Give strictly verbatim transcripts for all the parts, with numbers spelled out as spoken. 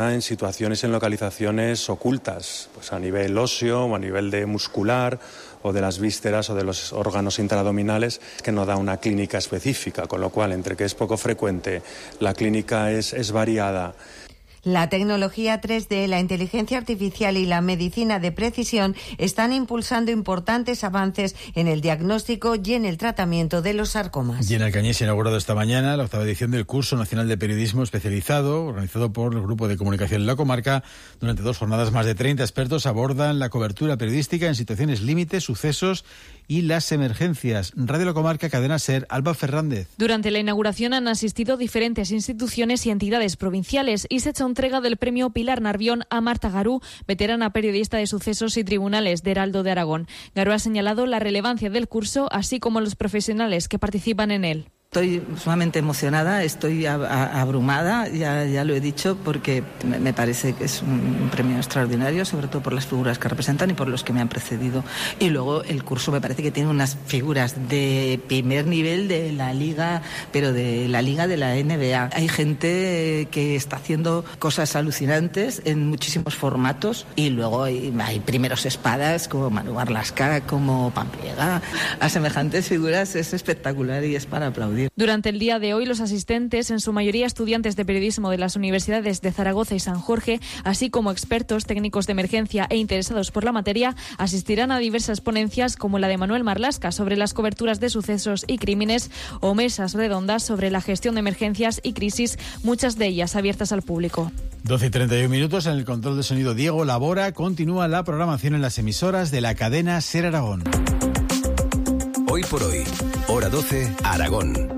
en situaciones, en localizaciones ocultas, pues a nivel óseo o a nivel de muscular o de las vísceras o de los órganos intraabdominales, que no da una clínica específica, con lo cual, entre que es poco frecuente, la clínica es, es variada. La tecnología tres D, la inteligencia artificial y la medicina de precisión están impulsando importantes avances en el diagnóstico y en el tratamiento de los sarcomas. Y en Alcañiz se ha inaugurado esta mañana la octava edición del Curso Nacional de Periodismo Especializado, organizado por el Grupo de Comunicación de la Comarca. Durante dos jornadas, más de treinta expertos abordan la cobertura periodística en situaciones límite, sucesos y las emergencias. Radio La Comarca, Cadena SER, Alba Fernández. Durante la inauguración han asistido diferentes instituciones y entidades provinciales y se ha hecho entrega del premio Pilar Narvión a Marta Garú, veterana periodista de sucesos y tribunales de Heraldo de Aragón. Garú ha señalado la relevancia del curso, así como los profesionales que participan en él. Estoy sumamente emocionada, estoy abrumada, ya, ya lo he dicho, porque me parece que es un premio extraordinario, sobre todo por las figuras que representan y por los que me han precedido. Y luego el curso me parece que tiene unas figuras de primer nivel de la liga, pero de la liga de la N B A. Hay gente que está haciendo cosas alucinantes en muchísimos formatos y luego hay, hay primeros espadas como Manu Barlasca, como Pampliega. A semejantes figuras es espectacular y es para aplaudir. Durante el día de hoy, los asistentes, en su mayoría estudiantes de periodismo de las universidades de Zaragoza y San Jorge, así como expertos, técnicos de emergencia e interesados por la materia, asistirán a diversas ponencias como la de Manuel Marlasca sobre las coberturas de sucesos y crímenes o mesas redondas sobre la gestión de emergencias y crisis, muchas de ellas abiertas al público. doce y treinta y un minutos, en el control de sonido Diego Labora. Continúa la programación en las emisoras de la cadena SER Aragón. Hoy por hoy, hora doce, Aragón.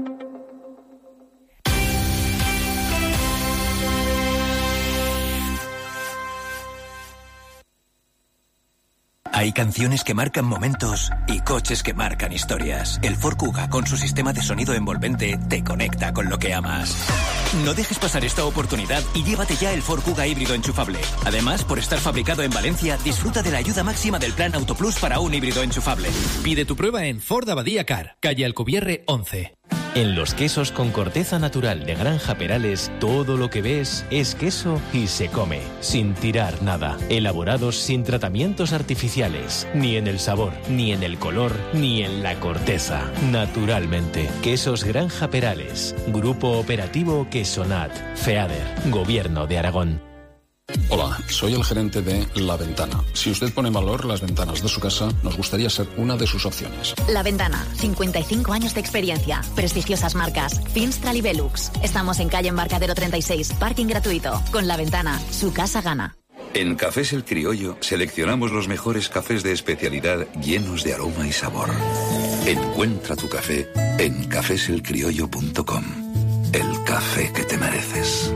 Hay canciones que marcan momentos y coches que marcan historias. El Ford Kuga, con su sistema de sonido envolvente, te conecta con lo que amas. No dejes pasar esta oportunidad y llévate ya el Ford Kuga híbrido enchufable. Además, por estar fabricado en Valencia, disfruta de la ayuda máxima del Plan Autoplus para un híbrido enchufable. Pide tu prueba en Ford Abadía Car, calle Alcubierre once. En los quesos con corteza natural de Granja Perales, todo lo que ves es queso y se come, sin tirar nada. Elaborados sin tratamientos artificiales, ni en el sabor, ni en el color, ni en la corteza. Naturalmente, Quesos Granja Perales. Grupo Operativo Quesonat. FEADER. Gobierno de Aragón. Hola, soy el gerente de La Ventana. Si usted pone en valor las ventanas de su casa, nos gustaría ser una de sus opciones. La Ventana, cincuenta y cinco años de experiencia, prestigiosas marcas, Finstral y Velux. Estamos en calle Embarcadero treinta y seis, parking gratuito. Con La Ventana, su casa gana. En Cafés El Criollo seleccionamos los mejores cafés de especialidad llenos de aroma y sabor. Encuentra tu café en cafés el criollo punto com. El café que te mereces.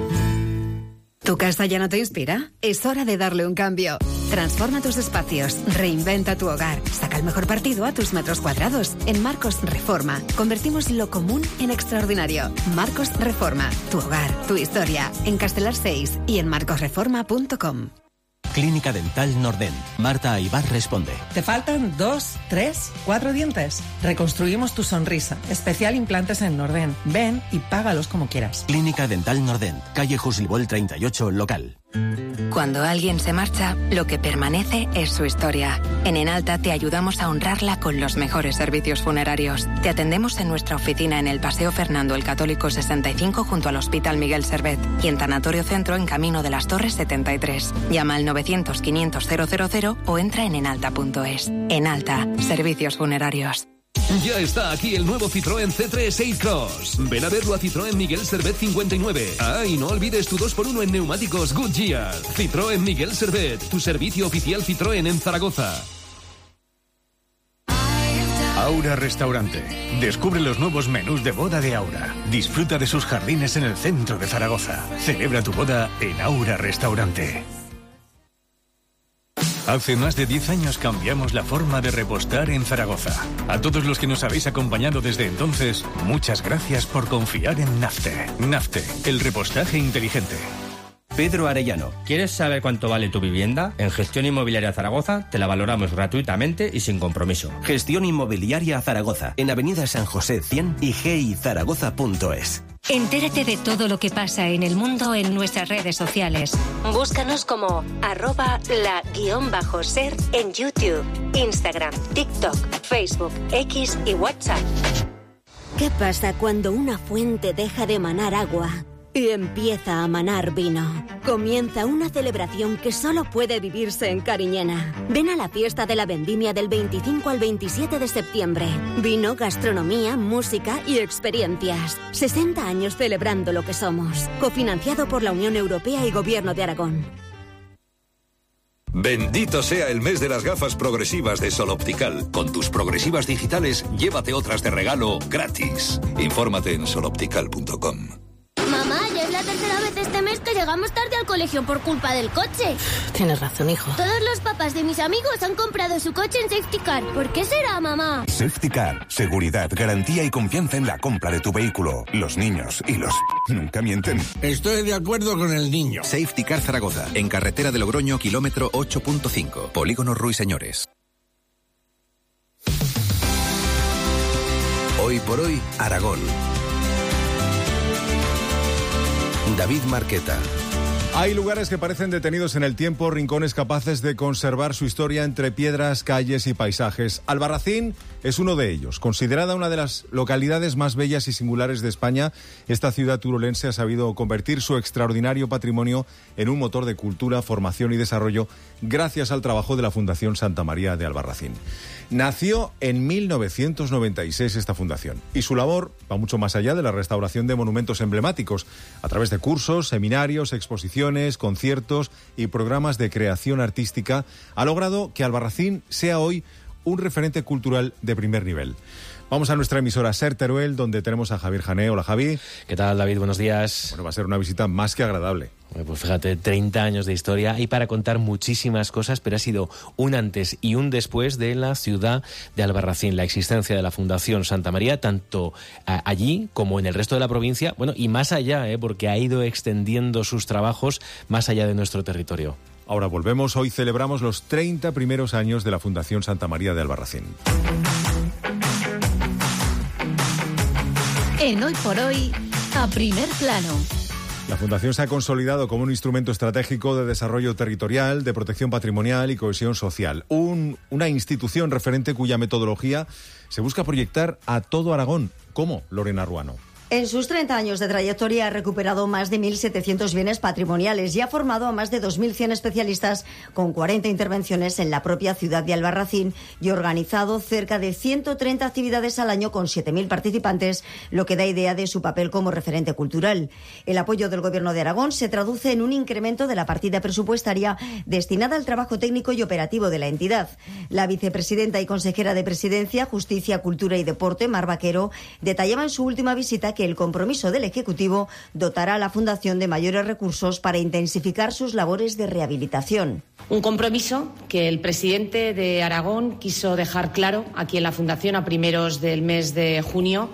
¿Tu casa ya no te inspira? Es hora de darle un cambio. Transforma tus espacios, reinventa tu hogar, saca el mejor partido a tus metros cuadrados. En Marcos Reforma, convertimos lo común en extraordinario. Marcos Reforma, tu hogar, tu historia. En Castelar seis y en marcos reforma punto com. Clínica Dental Nordent. Marta Aybar responde. ¿Te faltan dos, tres, cuatro dientes? Reconstruimos tu sonrisa. Especial implantes en Nordent. Ven y págalos como quieras. Clínica Dental Nordent. Calle Jusilbol treinta y ocho, local. Cuando alguien se marcha, lo que permanece es su historia. En Enalta te ayudamos a honrarla con los mejores servicios funerarios. Te atendemos en nuestra oficina en el Paseo Fernando el Católico sesenta y cinco junto al Hospital Miguel Servet y en Tanatorio Centro en Camino de las Torres setenta y tres. Llama al novecientos quinientos cero cero cero o entra en enalta punto es. Enalta, servicios funerarios. Ya está aquí el nuevo Citroën C tres A-Cross. Ven a verlo a Citroën Miguel Servet cincuenta y nueve. Ah, y no olvides tu dos por uno en neumáticos Goodyear. Citroën Miguel Servet, tu servicio oficial Citroën en Zaragoza. Aura Restaurante. Descubre los nuevos menús de boda de Aura. Disfruta de sus jardines en el centro de Zaragoza. Celebra tu boda en Aura Restaurante. Hace más de diez años cambiamos la forma de repostar en Zaragoza. A todos los que nos habéis acompañado desde entonces, muchas gracias por confiar en Nafte. Nafte, el repostaje inteligente. Pedro Arellano, ¿quieres saber cuánto vale tu vivienda? En Gestión Inmobiliaria Zaragoza te la valoramos gratuitamente y sin compromiso. Gestión Inmobiliaria Zaragoza, en Avenida San José cien y g i zaragoza punto es. Entérate de todo lo que pasa en el mundo en nuestras redes sociales. Búscanos como arroba la guión bajo ser en YouTube, Instagram, TikTok, Facebook, X y WhatsApp. ¿Qué pasa cuando una fuente deja de manar agua y empieza a manar vino? Comienza una celebración que solo puede vivirse en Cariñena. Ven a la fiesta de la vendimia del veinticinco al veintisiete de septiembre. Vino, gastronomía, música y experiencias. sesenta años celebrando lo que somos. Cofinanciado por la Unión Europea y Gobierno de Aragón. Bendito sea el mes de las gafas progresivas de Sol Optical. Con tus progresivas digitales, llévate otras de regalo gratis. Infórmate en sol optical punto com. Mamá, ya es la tercera vez este mes que llegamos tarde al colegio por culpa del coche. Tienes razón, hijo. Todos los papás de mis amigos han comprado su coche en Safety Car. ¿Por qué será, mamá? Safety Car. Seguridad, garantía y confianza en la compra de tu vehículo. Los niños y los... nunca mienten. Estoy de acuerdo con el niño. Safety Car Zaragoza. En carretera de Logroño, kilómetro ocho punto cinco. Polígono Ruiseñores. Hoy por hoy, Aragón. David Marqueta. Hay lugares que parecen detenidos en el tiempo, rincones capaces de conservar su historia entre piedras, calles y paisajes. Albarracín es uno de ellos. Considerada una de las localidades más bellas y singulares de España, esta ciudad turolense ha sabido convertir su extraordinario patrimonio en un motor de cultura, formación y desarrollo gracias al trabajo de la Fundación Santa María de Albarracín. Nació en mil novecientos noventa y seis esta fundación y su labor va mucho más allá de la restauración de monumentos emblemáticos. A través de cursos, seminarios, exposiciones, conciertos y programas de creación artística ha logrado que Albarracín sea hoy un referente cultural de primer nivel. Vamos a nuestra emisora SER Teruel, donde tenemos a Javier Jané. Hola, Javi. ¿Qué tal, David? Buenos días. Bueno, va a ser una visita más que agradable. Pues fíjate, treinta años de historia y para contar muchísimas cosas, pero ha sido un antes y un después de la ciudad de Albarracín, la existencia de la Fundación Santa María, tanto allí como en el resto de la provincia, bueno, y más allá, ¿eh? porque ha ido extendiendo sus trabajos más allá de nuestro territorio. Ahora volvemos, hoy celebramos los treinta primeros años de la Fundación Santa María de Albarracín. En Hoy por Hoy, a primer plano. La Fundación se ha consolidado como un instrumento estratégico de desarrollo territorial, de protección patrimonial y cohesión social. Un, una institución referente cuya metodología se busca proyectar a todo Aragón. ¿Cómo, Lorena Ruano? En sus treinta años de trayectoria ha recuperado más de mil setecientos bienes patrimoniales y ha formado a más de dos mil cien especialistas con cuarenta intervenciones en la propia ciudad de Albarracín y organizado cerca de ciento treinta actividades al año con siete mil participantes, lo que da idea de su papel como referente cultural. El apoyo del Gobierno de Aragón se traduce en un incremento de la partida presupuestaria destinada al trabajo técnico y operativo de la entidad. La vicepresidenta y consejera de Presidencia, Justicia, Cultura y Deporte, Mar Vaquero, detallaba en su última visita que el compromiso del Ejecutivo dotará a la Fundación de mayores recursos para intensificar sus labores de rehabilitación. Un compromiso que el presidente de Aragón quiso dejar claro aquí en la Fundación a primeros del mes de junio,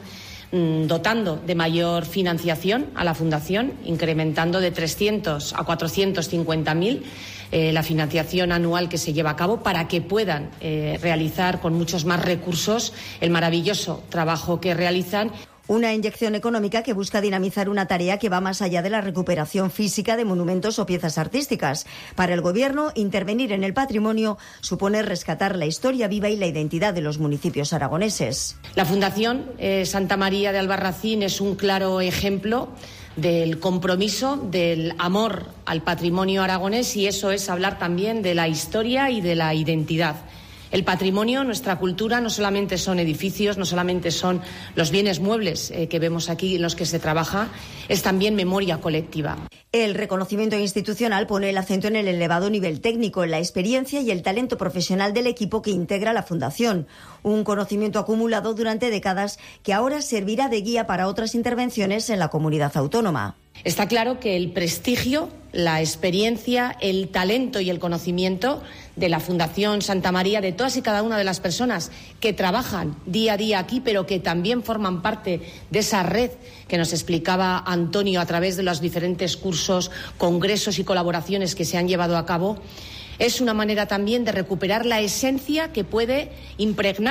dotando de mayor financiación a la Fundación, incrementando de trescientos a cuatrocientos cincuenta mil eh, la financiación anual que se lleva a cabo para que puedan eh, realizar con muchos más recursos el maravilloso trabajo que realizan. Una inyección económica que busca dinamizar una tarea que va más allá de la recuperación física de monumentos o piezas artísticas. Para el Gobierno, intervenir en el patrimonio supone rescatar la historia viva y la identidad de los municipios aragoneses. La Fundación eh, Santa María de Albarracín es un claro ejemplo del compromiso, del amor al patrimonio aragonés, y eso es hablar también de la historia y de la identidad. El patrimonio, nuestra cultura, no solamente son edificios, no solamente son los bienes muebles eh, que vemos aquí en los que se trabaja, es también memoria colectiva. El reconocimiento institucional pone el acento en el elevado nivel técnico, en la experiencia y el talento profesional del equipo que integra la Fundación. Un conocimiento acumulado durante décadas que ahora servirá de guía para otras intervenciones en la comunidad autónoma. Está claro que el prestigio, la experiencia, el talento y el conocimiento de la Fundación Santa María, de todas y cada una de las personas que trabajan día a día aquí, pero que también forman parte de esa red que nos explicaba Antonio a través de los diferentes cursos, congresos y colaboraciones que se han llevado a cabo, es una manera también de recuperar la esencia que puede impregnar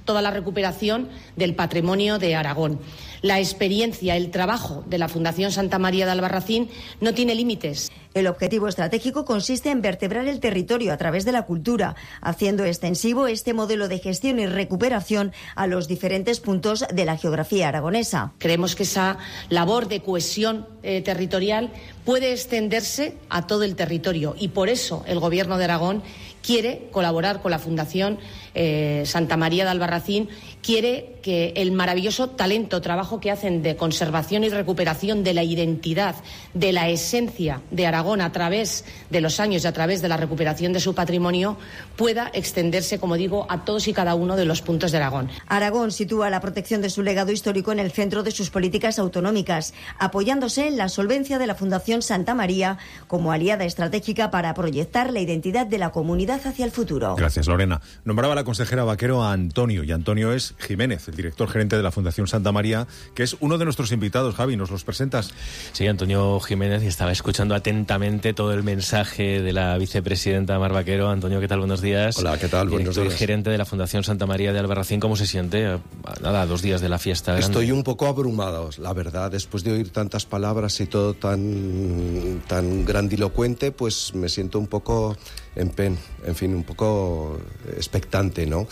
toda la recuperación del patrimonio de Aragón. La experiencia, el trabajo de la Fundación Santa María de Albarracín no tiene límites. El objetivo estratégico consiste en vertebrar el territorio a través de la cultura, haciendo extensivo este modelo de gestión y recuperación a los diferentes puntos de la geografía aragonesa. Creemos que esa labor de cohesión eh, territorial puede extenderse a todo el territorio y por eso el Gobierno de Aragón quiere colaborar con la Fundación eh, Santa María de Albarracín, quiere que el maravilloso talento, trabajo que hacen de conservación y recuperación de la identidad, de la esencia de Aragón a través de los años y a través de la recuperación de su patrimonio, pueda extenderse, como digo, a todos y cada uno de los puntos de Aragón. Aragón sitúa la protección de su legado histórico en el centro de sus políticas autonómicas, apoyándose en la solvencia de la Fundación Santa María como aliada estratégica para proyectar la identidad de la comunidad hacia el futuro. Gracias, Lorena. Nombraba la consejera Vaquero a Antonio, y Antonio es Jiménez, el director gerente de la Fundación Santa María, que es uno de nuestros invitados. Javi, ¿nos los presentas? Sí, Antonio Jiménez, y estaba escuchando atentamente todo el mensaje de la vicepresidenta Mar Vaquero. Antonio, ¿qué tal? Buenos días. Hola, ¿qué tal? Buenos director días. gerente de la Fundación Santa María de Albarracín, ¿cómo se siente? Nada, dos días de la fiesta grande. Estoy un poco abrumado, la verdad, después de oír tantas palabras y todo tan, tan grandilocuente, pues me siento un poco en pen, en fin, un poco expectante, ¿no?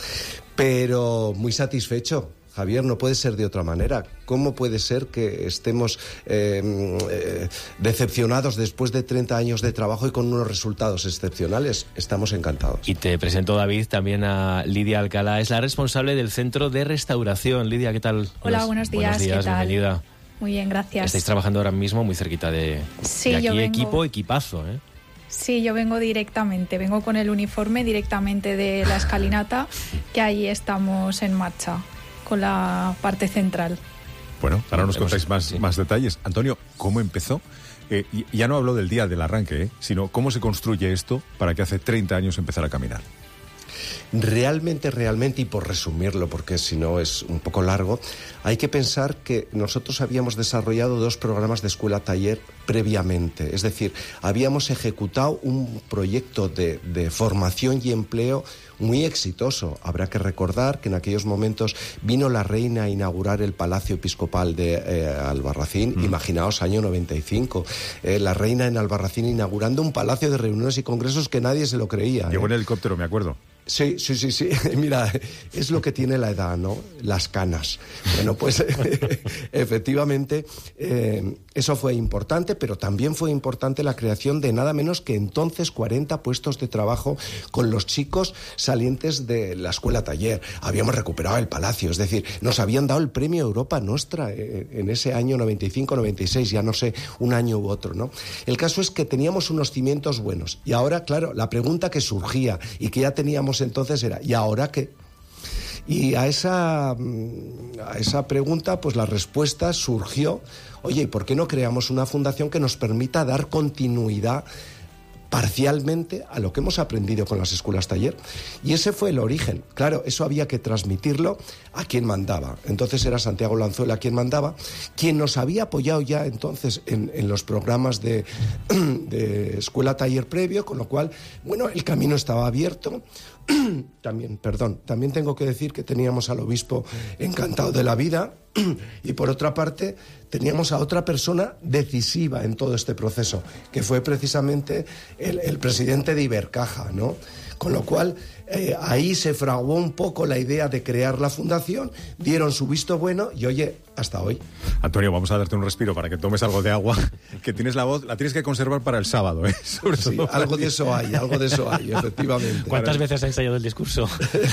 Pero muy satisfecho. Javier, no puede ser de otra manera. ¿Cómo puede ser que estemos eh, eh, decepcionados después de treinta años de trabajo y con unos resultados excepcionales? Estamos encantados. Y te presento, David, también a Lidia Alcalá, es la responsable del Centro de Restauración. Lidia, ¿qué tal? Hola, buenos días. Buenos días, ¿qué tal? bienvenida. Muy bien, gracias. Estáis trabajando ahora mismo muy cerquita de, sí, de aquí, yo vengo... equipo, equipazo, ¿eh? Sí, yo vengo directamente, vengo con el uniforme directamente de la escalinata, que ahí estamos en marcha, con la parte central. Bueno, ahora nos contáis más, sí. más detalles. Antonio, ¿cómo empezó? Eh, y ya no hablo del día del arranque, ¿eh? sino cómo se construye esto para que hace treinta años empezara a caminar. Realmente, realmente, y por resumirlo, porque si no es un poco largo, hay que pensar que nosotros habíamos desarrollado dos programas de escuela-taller previamente. Es decir, habíamos ejecutado un proyecto de, de formación y empleo muy exitoso. Habrá que recordar que en aquellos momentos vino la reina a inaugurar el Palacio Episcopal de eh, Albarracín. Mm. Imaginaos, año noventa y cinco. Eh, la reina en Albarracín inaugurando un palacio de reuniones y congresos que nadie se lo creía. Llegó ¿eh? en helicóptero, me acuerdo. Sí, sí, sí, sí. Mira, es lo que tiene la edad, ¿no? Las canas. Bueno, pues efectivamente eh, eso fue importante, pero también fue importante la creación de nada menos que entonces cuarenta puestos de trabajo con los chicos salientes de la escuela taller. Habíamos recuperado el palacio, es decir, nos habían dado el premio Europa Nostra eh, en ese año noventa y cinco noventa y seis, ya no sé, un año u otro, ¿no? El caso es que teníamos unos cimientos buenos y ahora, claro, la pregunta que surgía y que ya teníamos entonces era, ¿y ahora qué? Y a esa, a esa pregunta, pues la respuesta surgió, oye, ¿y por qué no creamos una fundación que nos permita dar continuidad parcialmente a lo que hemos aprendido con las escuelas taller? Y ese fue el origen. Claro, eso había que transmitirlo a quien mandaba. Entonces era Santiago Lanzuela quien mandaba, quien nos había apoyado ya entonces en, en los programas de, de escuela taller previo, con lo cual, bueno, el camino estaba abierto. También, perdón, también tengo que decir que teníamos al obispo encantado de la vida y por otra parte teníamos a otra persona decisiva en todo este proceso, que fue precisamente el, el presidente de Ibercaja, ¿no? Con lo cual, eh, ahí se fraguó un poco la idea de crear la fundación, dieron su visto bueno y, oye, hasta hoy. Antonio, vamos a darte un respiro para que tomes algo de agua, que tienes la voz, la tienes que conservar para el sábado, ¿eh? Sobre sí, todo algo de eso hay, algo de eso hay, efectivamente. ¿Cuántas veces ha ensayado el discurso?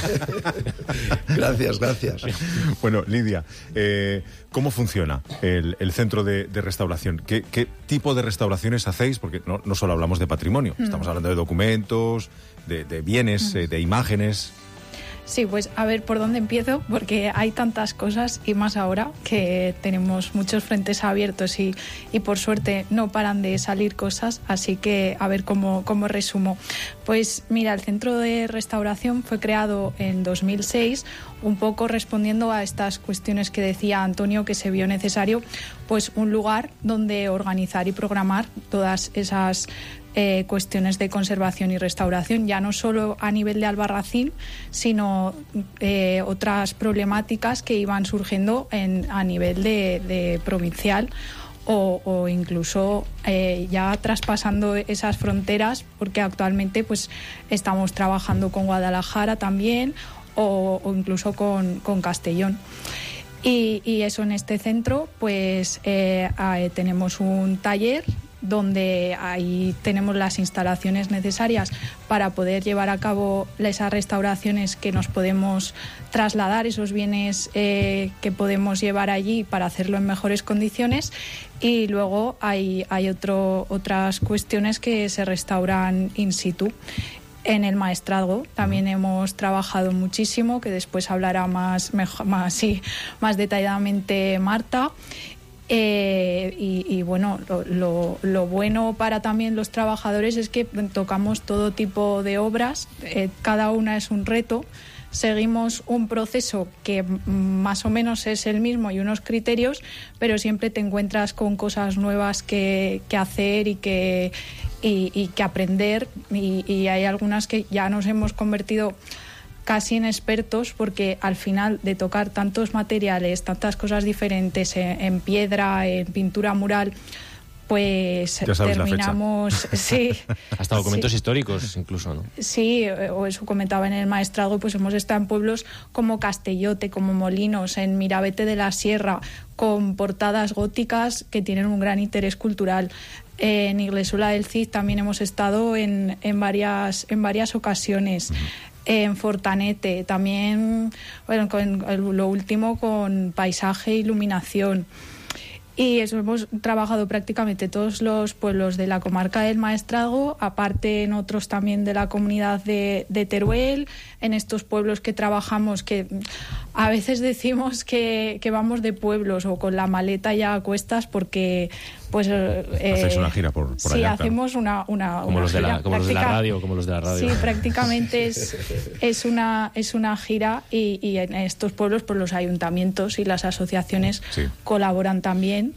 Gracias, gracias. Bueno, Lidia, eh, ¿cómo funciona el, el centro de, de restauración? ¿Qué, ¿Qué tipo de restauraciones hacéis? Porque no, no solo hablamos de patrimonio, mm. estamos hablando de documentos, de, de bienes, mm. eh, de imágenes. Sí, pues a ver por dónde empiezo, porque hay tantas cosas y más ahora que tenemos muchos frentes abiertos y, y por suerte no paran de salir cosas, así que a ver cómo, cómo resumo. Pues mira, el Centro de Restauración fue creado en dos mil seis, un poco respondiendo a estas cuestiones que decía Antonio, que se vio necesario, pues un lugar donde organizar y programar todas esas eh, cuestiones de conservación y restauración, ya no solo a nivel de Albarracín, sino eh, otras problemáticas que iban surgiendo en, a nivel de, de provincial o, o incluso eh, ya traspasando esas fronteras, porque actualmente pues estamos trabajando con Guadalajara también o, o incluso con, con Castellón. Y, y eso, en este centro pues eh, eh, tenemos un taller donde ahí tenemos las instalaciones necesarias para poder llevar a cabo esas restauraciones que nos podemos trasladar, esos bienes eh, que podemos llevar allí para hacerlo en mejores condiciones. Y luego hay, hay otro, otras cuestiones que se restauran in situ. En el maestrazgo también hemos trabajado muchísimo, que después hablará más, mejor, más, sí, más detalladamente Marta. Eh, y, y bueno, lo, lo, lo bueno para también los trabajadores es que tocamos todo tipo de obras, eh, cada una es un reto, seguimos un proceso que más o menos es el mismo y unos criterios, pero siempre te encuentras con cosas nuevas que, que hacer y que, y, y que aprender, y, y hay algunas que ya nos hemos convertido casi en expertos, porque al final de tocar tantos materiales, tantas cosas diferentes en, en piedra, en pintura mural, pues terminamos, sí, hasta documentos sí. históricos incluso, ¿no? Sí, o eso comentaba en el maestrazgo, pues hemos estado en pueblos como Castellote, como Molinos, en Mirabete de la Sierra, con portadas góticas que tienen un gran interés cultural. En Iglesola del Cid también hemos estado en, en varias en varias ocasiones. En Fortanete también, bueno, con lo último con paisaje e iluminación. Y eso, hemos trabajado prácticamente todos los pueblos de la comarca del Maestrazgo, aparte en otros también de la comunidad de, de Teruel, en estos pueblos que trabajamos, que a veces decimos que, que vamos de pueblos o con la maleta ya a cuestas, porque pues eh, hacéis una gira por, por sí, allá, hacemos claro. una, una, como, una los de la, gira como los de la práctica, radio como los de la radio sí, prácticamente es, es una es una gira, y, y en estos pueblos pues los ayuntamientos y las asociaciones sí. colaboran también,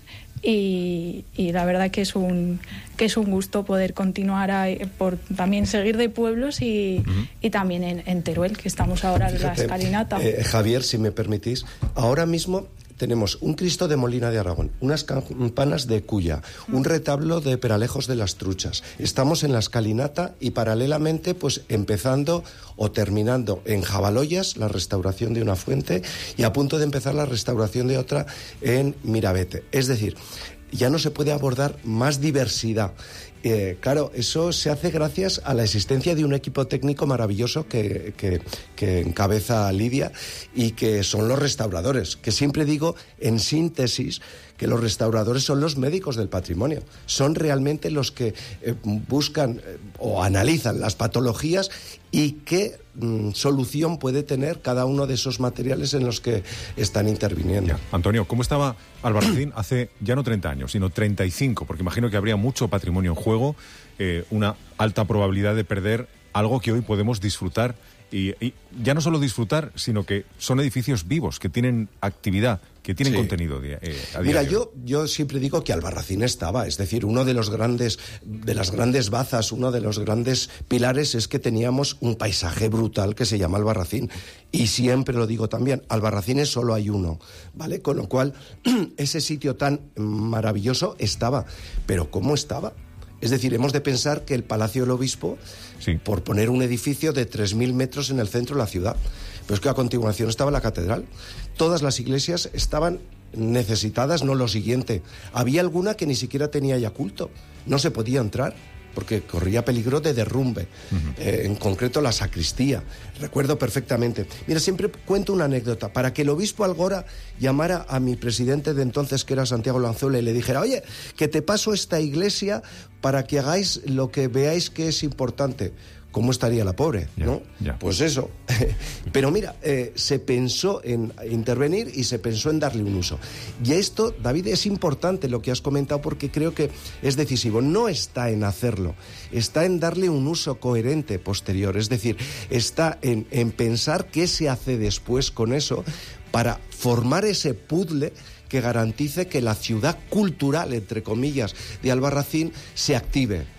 y, y la verdad que es un que es un gusto poder continuar a, por también seguir de pueblos y, uh-huh. y también en, en Teruel, que estamos ahora en la escalinata. Eh, Javier, si me permitís, ahora mismo tenemos un Cristo de Molina de Aragón, unas campanas de Cuya, un retablo de Peralejos de las Truchas. Estamos en la escalinata y paralelamente pues empezando o terminando en Jabaloyas la restauración de una fuente y a punto de empezar la restauración de otra en Mirabete. Es decir, ya no se puede abordar más diversidad. Eh, claro, eso se hace gracias a la existencia de un equipo técnico maravilloso que, que, que encabeza Lidia, y que son los restauradores, que siempre digo en síntesis que los restauradores son los médicos del patrimonio, son realmente los que eh, buscan eh, o analizan las patologías y qué mm, solución puede tener cada uno de esos materiales en los que están interviniendo. Ya. Antonio, ¿cómo estaba Albarracín hace ya no treinta años, sino treinta y cinco? Porque imagino que habría mucho patrimonio en juego, eh, una alta probabilidad de perder algo que hoy podemos disfrutar. Y, y ya no solo disfrutar, sino que son edificios vivos, que tienen actividad, que tienen sí. contenido eh, a diario. Mira, yo, yo siempre digo que Albarracín estaba, es decir, uno de los grandes, de las grandes bazas, uno de los grandes pilares es que teníamos un paisaje brutal que se llama Albarracín. Y siempre lo digo también, Albarracín es solo hay uno, ¿vale? Con lo cual, ese sitio tan maravilloso estaba. Pero ¿cómo estaba? Es decir, hemos de pensar que el Palacio del Obispo, sí. por poner un edificio de tres mil metros en el centro de la ciudad, pero es que a continuación estaba la catedral. Todas las iglesias estaban necesitadas, no lo siguiente. Había alguna que ni siquiera tenía ya culto, no se podía entrar, porque corría peligro de derrumbe, uh-huh. eh, en concreto la sacristía. Recuerdo perfectamente. Mira, siempre cuento una anécdota. Para que el obispo Algora llamara a mi presidente de entonces, que era Santiago Lanzuela, y le dijera, oye, que te paso esta iglesia para que hagáis lo que veáis que es importante. ¿Cómo estaría la pobre? Ya, ¿no? Ya. Pues eso. Pero mira, eh, se pensó en intervenir y se pensó en darle un uso. Y esto, David, es importante lo que has comentado, porque creo que es decisivo. No está en hacerlo, está en darle un uso coherente posterior. Es decir, está en, en pensar qué se hace después con eso para formar ese puzzle que garantice que la ciudad cultural, entre comillas, de Albarracín se active. Uh-huh.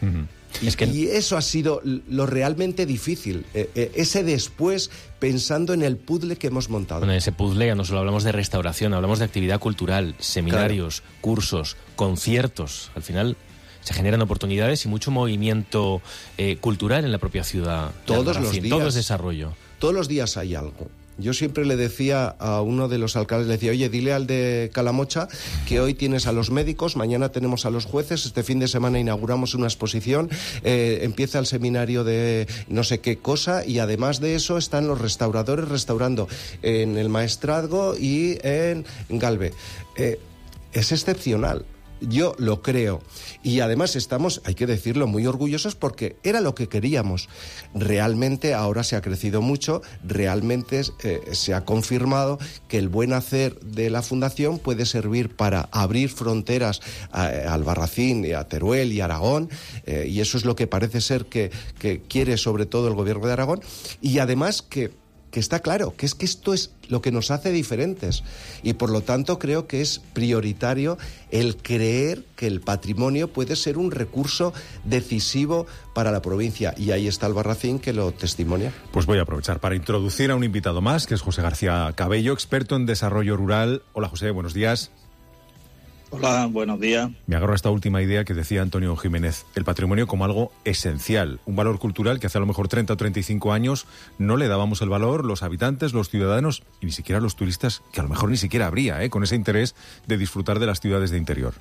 Y, es que... y eso ha sido lo realmente difícil, eh, eh, ese después pensando en el puzzle que hemos montado. Bueno, ese puzzle ya no solo hablamos de restauración, hablamos de actividad cultural, seminarios, claro. cursos, conciertos. Al final se generan oportunidades y mucho movimiento eh, cultural en la propia ciudad. Todos los días. Todo es desarrollo. Todos los días hay algo. Yo siempre le decía a uno de los alcaldes, le decía, oye, dile al de Calamocha que hoy tienes a los médicos, mañana tenemos a los jueces, este fin de semana inauguramos una exposición, eh, empieza el seminario de no sé qué cosa, y además de eso están los restauradores restaurando en el Maestrazgo y en Galve. Eh, es excepcional. Yo lo creo. Y además estamos, hay que decirlo, muy orgullosos porque era lo que queríamos. Realmente ahora se ha crecido mucho, realmente eh, se ha confirmado que el buen hacer de la Fundación puede servir para abrir fronteras a, a Albarracín, y a Teruel y a Aragón, eh, y eso es lo que parece ser que, que quiere sobre todo el Gobierno de Aragón, y además que que está claro, que es que esto es lo que nos hace diferentes y por lo tanto creo que es prioritario el creer que el patrimonio puede ser un recurso decisivo para la provincia, y ahí está Albarracín que lo testimonia. Pues voy a aprovechar para introducir a un invitado más, que es José García Cabello, experto en desarrollo rural. Hola José, buenos días. Hola, buenos días. Me agarro a esta última idea que decía Antonio Jiménez, el patrimonio como algo esencial, un valor cultural que hace a lo mejor treinta o treinta y cinco años no le dábamos el valor los habitantes, los ciudadanos y ni siquiera los turistas, que a lo mejor ni siquiera habría, ¿eh? con ese interés de disfrutar de las ciudades de interior.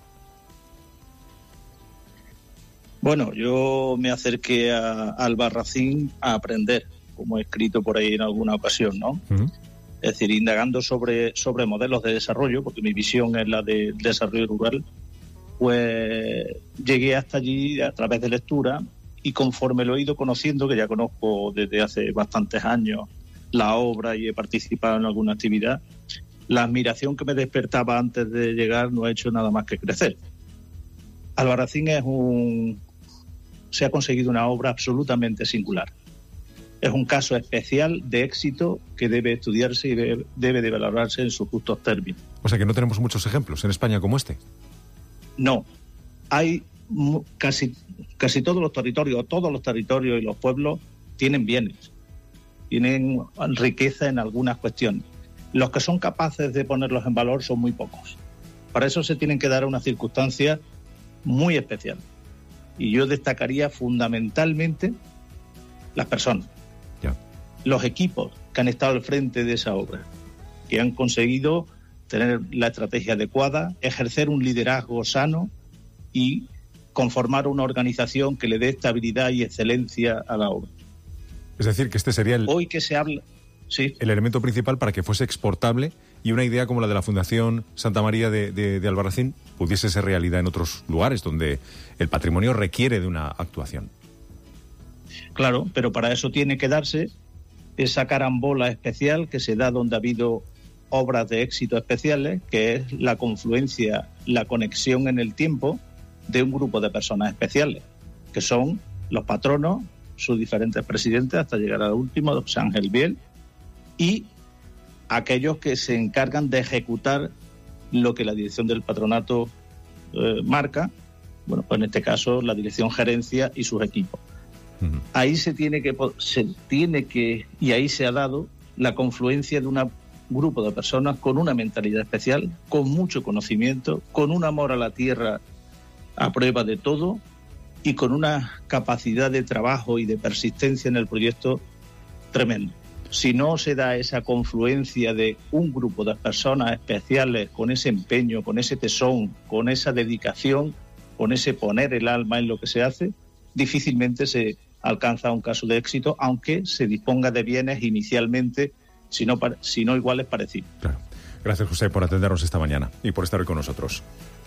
Bueno, yo me acerqué a, a Albarracín a aprender, como he escrito por ahí en alguna ocasión, ¿no? Uh-huh. Es decir, indagando sobre, sobre modelos de desarrollo, porque mi visión es la de desarrollo rural, pues llegué hasta allí a través de lectura y conforme lo he ido conociendo, que ya conozco desde hace bastantes años la obra y he participado en alguna actividad, la admiración que me despertaba antes de llegar no ha hecho nada más que crecer. Albarracín es un... se ha conseguido una obra absolutamente singular. Es un caso especial de éxito que debe estudiarse y debe, debe de valorarse en sus justos términos. O sea que no tenemos muchos ejemplos en España como este. No. Hay casi, casi todos los territorios, todos los territorios y los pueblos tienen bienes, tienen riqueza en algunas cuestiones. Los que son capaces de ponerlos en valor son muy pocos. Para eso se tienen que dar unas circunstancias muy especiales. Y yo destacaría fundamentalmente las personas. Los equipos que han estado al frente de esa obra, que han conseguido tener la estrategia adecuada, ejercer un liderazgo sano y conformar una organización que le dé estabilidad y excelencia a la obra. Es decir, que este sería el, Hoy que se habla, sí. el elemento principal para que fuese exportable y una idea como la de la Fundación Santa María de, de, de Albarracín pudiese ser realidad en otros lugares donde el patrimonio requiere de una actuación. Claro, pero para eso tiene que darse esa carambola especial que se da donde ha habido obras de éxito especiales, que es la confluencia, la conexión en el tiempo de un grupo de personas especiales, que son los patronos, sus diferentes presidentes, hasta llegar al último, José Ángel Biel, y aquellos que se encargan de ejecutar lo que la dirección del patronato eh, marca, bueno, pues en este caso la dirección gerencia y sus equipos. Ahí se tiene que se tiene que y ahí se ha dado la confluencia de un grupo de personas con una mentalidad especial, con mucho conocimiento, con un amor a la tierra a prueba de todo y con una capacidad de trabajo y de persistencia en el proyecto tremendo. Si no se da esa confluencia de un grupo de personas especiales con ese empeño, con ese tesón, con esa dedicación, con ese poner el alma en lo que se hace, difícilmente se alcanza un caso de éxito, aunque se disponga de bienes inicialmente, si no, si no iguales, parecidos. Claro. Gracias, José, por atendernos esta mañana y por estar hoy con nosotros.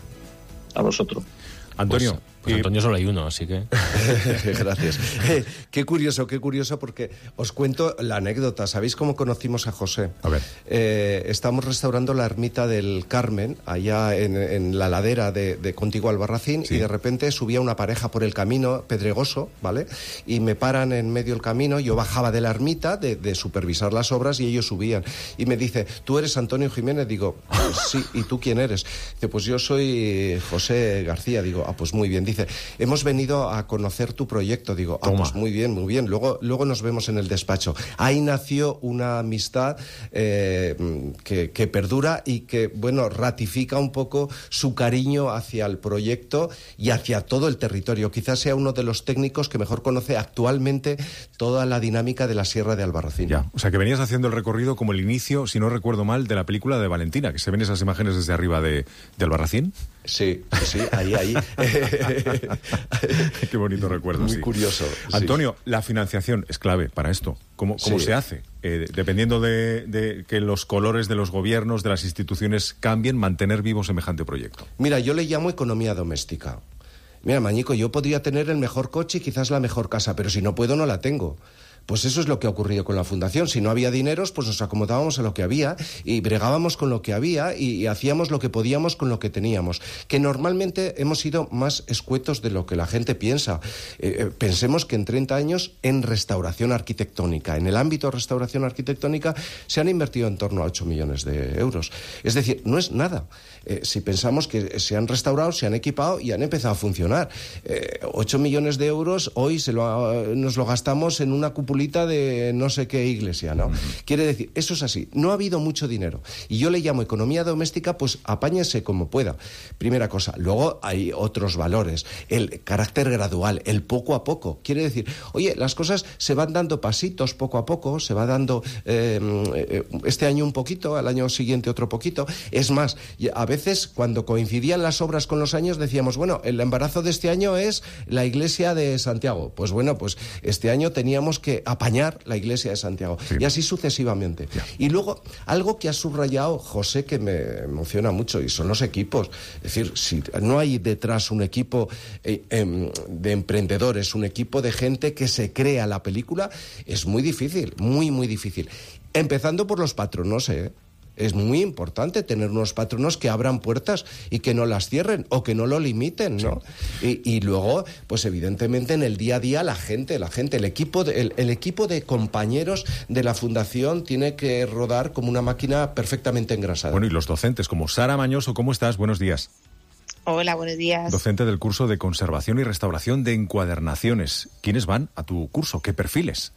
A vosotros. Antonio. Pues, pues Antonio solo hay uno, así que... Gracias. Eh, qué curioso, qué curioso, porque os cuento la anécdota. ¿Sabéis cómo conocimos a José? A ver. Eh, estamos restaurando la ermita del Carmen, allá en, en la ladera de, de Contigo Albarracín, sí. Y de repente subía una pareja por el camino pedregoso, ¿vale? Y me paran en medio del camino, yo bajaba de la ermita de, de supervisar las obras y ellos subían. Y me dice, ¿tú eres Antonio Jiménez? Digo, pues sí. ¿Y tú quién eres? Dice, pues yo soy José García. Digo, ah, pues muy bien. Dice, dice, hemos venido a conocer tu proyecto. Digo, ah, pues muy bien, muy bien. Luego, luego nos vemos en el despacho. Ahí nació una amistad eh, que, que perdura y que, bueno, ratifica un poco su cariño hacia el proyecto y hacia todo el territorio. Quizás sea uno de los técnicos que mejor conoce actualmente toda la dinámica de la Sierra de Albarracín. Ya, o sea que venías haciendo el recorrido como el inicio, si no recuerdo mal, de la película de Valentina, que se ven esas imágenes desde arriba de, de Albarracín. Sí, sí, ahí, ahí. Qué bonito recuerdo, Muy sí. curioso. Antonio, sí. La financiación es clave para esto. ¿Cómo, cómo Sí. se hace? Eh, dependiendo de, de que los colores de los gobiernos, de las instituciones cambien, mantener vivo semejante proyecto. Mira, yo le llamo economía doméstica. Mira, Mañico, yo podría tener el mejor coche y quizás la mejor casa, pero si no puedo, no la tengo. Pues eso es lo que ha ocurrido con la Fundación. Si no había dineros, pues nos acomodábamos a lo que había y bregábamos con lo que había y, y hacíamos lo que podíamos con lo que teníamos. Que normalmente hemos sido más escuetos de lo que la gente piensa. Eh, eh, pensemos que en treinta años en restauración arquitectónica, en el ámbito de restauración arquitectónica, se han invertido en torno a ocho millones de euros. Es decir, no es nada. Eh, si pensamos que se han restaurado, se han equipado y han empezado a funcionar. Eh, ocho millones de euros hoy se lo, nos lo gastamos en una cúpula de no sé qué iglesia, ¿no? Uh-huh. Quiere decir, eso es así. No ha habido mucho dinero. Y yo le llamo economía doméstica, pues apáñese como pueda. Primera cosa. Luego hay otros valores. El carácter gradual, el poco a poco. Quiere decir, oye, las cosas se van dando pasitos poco a poco, se va dando eh, este año un poquito, al año siguiente otro poquito. Es más, a veces cuando coincidían las obras con los años decíamos, bueno, el embarazo de este año es la iglesia de Santiago. Pues bueno, pues este año teníamos que apañar la iglesia de Santiago. Sí. Y así sucesivamente. Ya. Y luego, algo que ha subrayado José que me emociona mucho, y son los equipos. Es decir, si no hay detrás un equipo eh, eh, de emprendedores, un equipo de gente que se crea la película, es muy difícil, muy, muy difícil. Empezando por los patronos, ¿eh? Es muy importante tener unos patronos que abran puertas y que no las cierren o que no lo limiten, ¿no? Sí. Y, y luego, pues evidentemente en el día a día la gente, la gente, el equipo, de, el, el equipo de compañeros de la Fundación tiene que rodar como una máquina perfectamente engrasada. Bueno, y los docentes, como Sara Mañoso, ¿cómo estás? Buenos días. Hola, buenos días. Docente del curso de Conservación y Restauración de Encuadernaciones. ¿Quiénes van a tu curso? ¿Qué perfiles?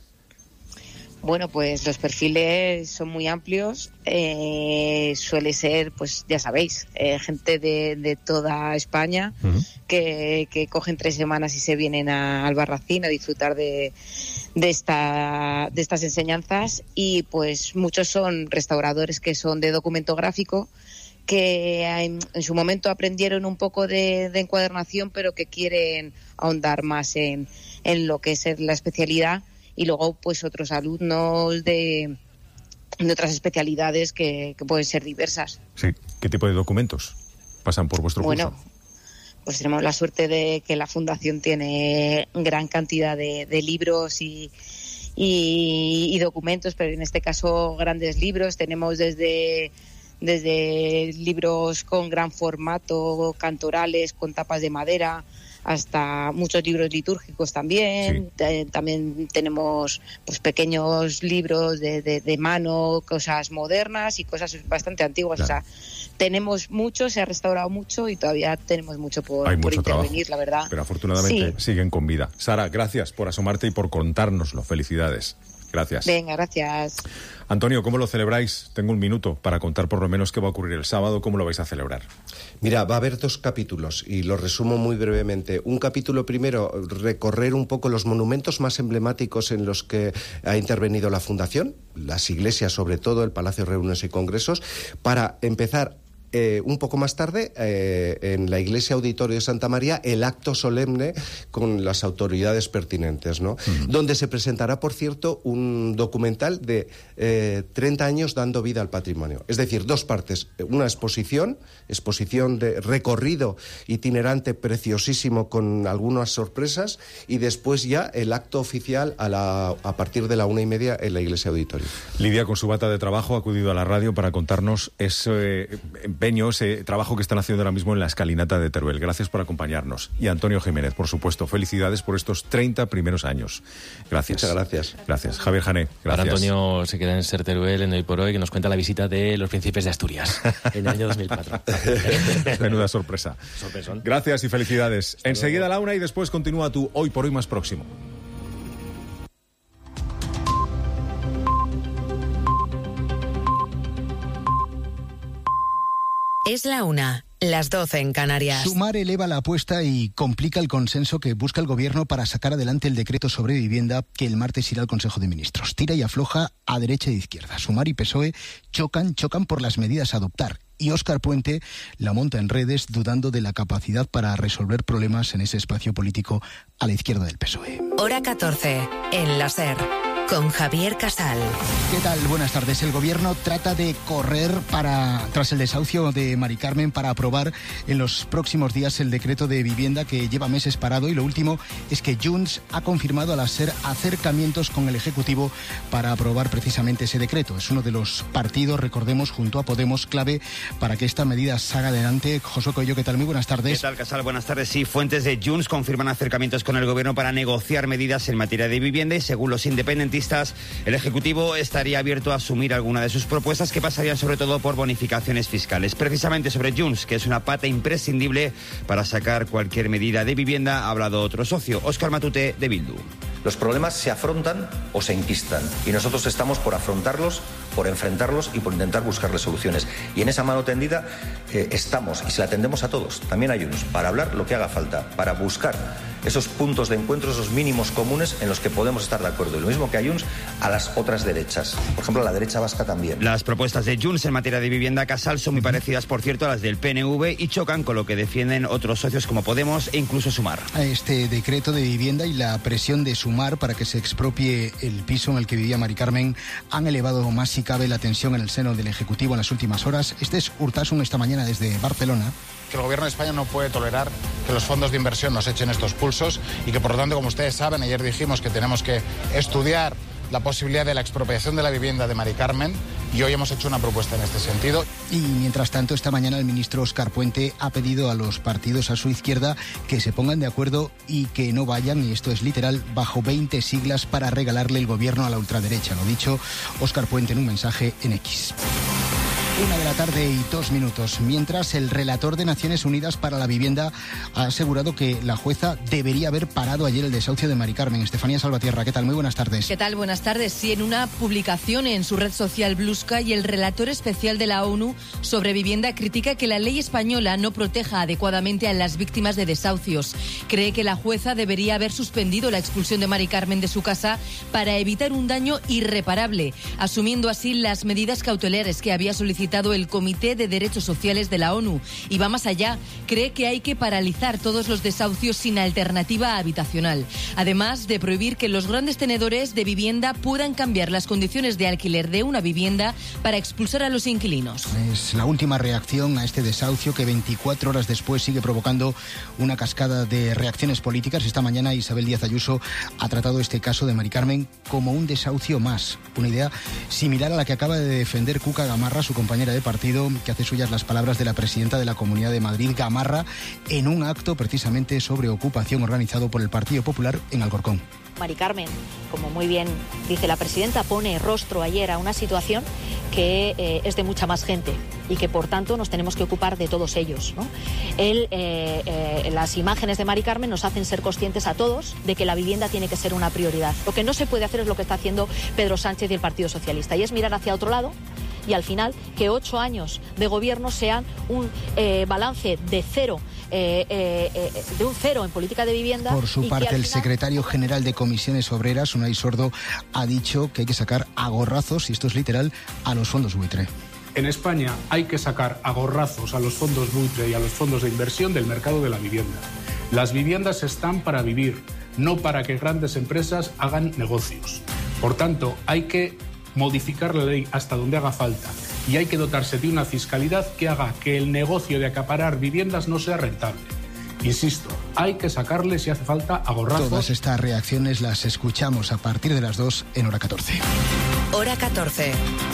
Bueno, pues los perfiles son muy amplios, eh, suele ser, pues ya sabéis, eh, gente de, de toda España uh-huh. que, que cogen tres semanas y se vienen a Albarracín a disfrutar de, de, esta, de estas enseñanzas, y pues muchos son restauradores que son de documento gráfico, que en, en su momento aprendieron un poco de, de encuadernación, pero que quieren ahondar más en, en lo que es la especialidad. Y luego, pues, otros alumnos de, de otras especialidades que, que pueden ser diversas. Sí. ¿Qué tipo de documentos pasan por vuestro bueno, curso? Bueno, pues tenemos la suerte de que la Fundación tiene gran cantidad de, de libros y, y, y documentos, pero en este caso grandes libros. Tenemos desde... desde libros con gran formato, cantorales, con tapas de madera, hasta muchos libros litúrgicos también. Sí. Eh, también tenemos pues pequeños libros de, de, de mano, cosas modernas y cosas bastante antiguas. Claro. O sea, tenemos mucho, se ha restaurado mucho y todavía tenemos mucho por, Hay por mucho intervenir, trabajo, la verdad. Pero afortunadamente sí. siguen con vida. Sara, gracias por asomarte y por contárnoslo. Felicidades. Gracias. Venga, gracias. Antonio, ¿cómo lo celebráis? Tengo un minuto para contar por lo menos qué va a ocurrir el sábado, cómo lo vais a celebrar. Mira, va a haber dos capítulos y los resumo muy brevemente. Un capítulo primero, recorrer un poco los monumentos más emblemáticos en los que ha intervenido la Fundación, las iglesias sobre todo, el Palacio de Reuniones y Congresos, para empezar Eh, un poco más tarde, eh, en la Iglesia Auditorio de Santa María, el acto solemne con las autoridades pertinentes, ¿no? Uh-huh. Donde se presentará, por cierto, un documental de eh, treinta años dando vida al patrimonio. Es decir, dos partes. Una exposición, exposición de recorrido itinerante preciosísimo con algunas sorpresas, y después ya el acto oficial a, la, a partir de la una y media en la Iglesia Auditorio. Lidia, con su bata de trabajo, ha acudido a la radio para contarnos ese empeño, ese trabajo que están haciendo ahora mismo en la escalinata de Teruel. Gracias por acompañarnos. Y Antonio Jiménez, por supuesto, felicidades por estos treinta primeros años. Gracias. Muchas gracias. Gracias. Javier Jané, gracias. Ahora Antonio se queda en Ser Teruel en Hoy por Hoy, que nos cuenta la visita de los príncipes de Asturias en el año dos mil cuatro. Menuda sorpresa. Sorpresón. Gracias y felicidades. Hasta Enseguida luego. La una y después continúa tu Hoy por Hoy más próximo. Es la una, las doce en Canarias. Sumar eleva la apuesta y complica el consenso que busca el Gobierno para sacar adelante el decreto sobre vivienda que el martes irá al Consejo de Ministros. Tira y afloja a derecha e izquierda. Sumar y P S O E chocan, chocan por las medidas a adoptar. Y Óscar Puente la monta en redes dudando de la capacidad para resolver problemas en ese espacio político a la izquierda del P S O E. Hora catorce, en la SER. Con Javier Casal. ¿Qué tal? Buenas tardes. El Gobierno trata de correr para tras el desahucio de Mari Carmen para aprobar en los próximos días el decreto de vivienda que lleva meses parado, y lo último es que Junts ha confirmado a la SER acercamientos con el Ejecutivo para aprobar precisamente ese decreto. Es uno de los partidos, recordemos, junto a Podemos, clave para que esta medida salga adelante. Josué Coello, ¿qué tal? Muy buenas tardes. ¿Qué tal, Casal? Buenas tardes. Sí, fuentes de Junts confirman acercamientos con el Gobierno para negociar medidas en materia de vivienda, y según los independentistas, el Ejecutivo estaría abierto a asumir alguna de sus propuestas, que pasarían sobre todo por bonificaciones fiscales. Precisamente sobre Junts, que es una pata imprescindible para sacar cualquier medida de vivienda, ha hablado otro socio, Óscar Matute, de Bildu. Los problemas se afrontan o se enquistan, y nosotros estamos por afrontarlos, por enfrentarlos y por intentar buscarles soluciones. Y en esa mano tendida eh, estamos, y se la tendemos a todos, también a Junts, para hablar lo que haga falta, para buscar esos puntos de encuentro, esos mínimos comunes en los que podemos estar de acuerdo. Y lo mismo que a Junts, a las otras derechas. Por ejemplo, a la derecha vasca también. Las propuestas de Junts en materia de vivienda, Casal, son muy parecidas, por cierto, a las del P N V, y chocan con lo que defienden otros socios como Podemos e incluso Sumar. Este decreto de vivienda y la presión de Sumar para que se expropie el piso en el que vivía Mari Carmen han elevado más si cabe la tensión en el seno del Ejecutivo en las últimas horas. Este es Urtasun esta mañana desde Barcelona. Que el Gobierno de España no puede tolerar que los fondos de inversión nos echen estos pulsos, y que, por lo tanto, como ustedes saben, ayer dijimos que tenemos que estudiar la posibilidad de la expropiación de la vivienda de Mari Carmen, y hoy hemos hecho una propuesta en este sentido. Y mientras tanto, esta mañana el ministro Óscar Puente ha pedido a los partidos a su izquierda que se pongan de acuerdo y que no vayan, y esto es literal, bajo veinte siglas para regalarle el gobierno a la ultraderecha. Lo dicho Óscar Puente en un mensaje en X. Una de la tarde y dos minutos. Mientras, el relator de Naciones Unidas para la Vivienda ha asegurado que la jueza debería haber parado ayer el desahucio de Mari Carmen. Estefanía Salvatierra, ¿qué tal? Muy buenas tardes. ¿Qué tal? Buenas tardes. Sí, en una publicación en su red social Blue Sky, el relator especial de la ONU sobre vivienda critica que la ley española no proteja adecuadamente a las víctimas de desahucios. Cree que la jueza debería haber suspendido la expulsión de Mari Carmen de su casa para evitar un daño irreparable, asumiendo así las medidas cautelares que había solicitado el Comité de Derechos Sociales de la ONU. Y va más allá, cree que hay que paralizar todos los desahucios sin alternativa habitacional, además de prohibir que los grandes tenedores de vivienda puedan cambiar las condiciones de alquiler de una vivienda para expulsar a los inquilinos. Es la última reacción a este desahucio que veinticuatro horas después sigue provocando una cascada de reacciones políticas. Esta mañana Isabel Díaz Ayuso ha tratado este caso de Mari Carmen como un desahucio más, una idea similar a la que acaba de defender Cuca Gamarra, su compañera de partido, que hace suyas las palabras de la presidenta de la Comunidad de Madrid, Gamarra, en un acto precisamente sobre ocupación organizado por el Partido Popular en Alcorcón. Mari Carmen, como muy bien dice la presidenta, pone rostro ayer a una situación que eh, es de mucha más gente y que, por tanto, nos tenemos que ocupar de todos ellos, ¿no? Él, eh, eh, las imágenes de Mari Carmen nos hacen ser conscientes a todos de que la vivienda tiene que ser una prioridad. Lo que no se puede hacer es lo que está haciendo Pedro Sánchez y el Partido Socialista, y es mirar hacia otro lado, y al final que ocho años de gobierno sean un eh, balance de cero, eh, eh, eh, de un cero en política de vivienda. Por su parte, el final... secretario general de Comisiones Obreras, Unai Sordo, ha dicho que hay que sacar a gorrazos, y esto es literal, a los fondos buitre. En España hay que sacar a gorrazos a los fondos buitre y a los fondos de inversión del mercado de la vivienda. Las viviendas están para vivir, no para que grandes empresas hagan negocios. Por tanto, hay que modificar la ley hasta donde haga falta, y hay que dotarse de una fiscalidad que haga que el negocio de acaparar viviendas no sea rentable. Insisto, hay que sacarle si hace falta a gorrazos. Todas estas reacciones las escuchamos a partir de las dos en Hora catorce. Hora catorce.